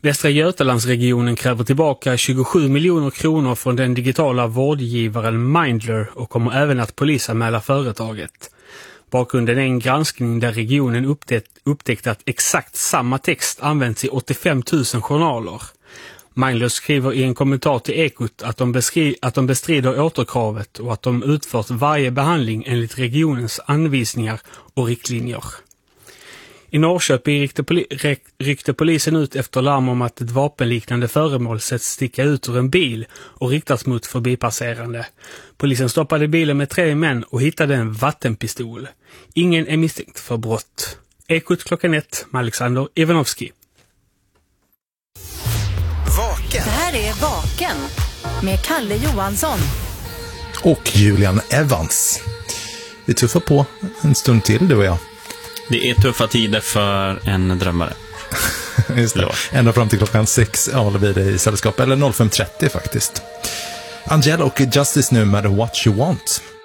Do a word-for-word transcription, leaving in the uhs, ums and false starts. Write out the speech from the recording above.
Västra Götalandsregionen kräver tillbaka tjugosju miljoner kronor från den digitala vårdgivaren Mindler och kommer även att polisanmäla företaget. Bakgrunden är en granskning där regionen upptäckt, upptäckt att exakt samma text används i åttiofem tusen journaler. Mindler skriver i en kommentar till Ekot att de, beskri- att de bestrider återkravet och att de utfört varje behandling enligt regionens anvisningar och riktlinjer. I Norrköping ryckte, poli- ryckte polisen ut efter larm om att ett vapenliknande föremål sett sticka ut ur en bil och riktats mot förbipasserande. Polisen stoppade bilen med tre män och hittade en vattenpistol. Ingen är misstänkt för brott. Ekot klockan ett med Alexander Ivanovski. Vaken. Det här är Vaken med Kalle Johansson och Julian Evans. Vi tuffar på en stund till, du och jag. Det är tuffa tider för en drömmare. Just det. Ända fram till klockan sex håller vi det i sällskap, eller noll fem trettio faktiskt. Angela och Justice nu med What You Want.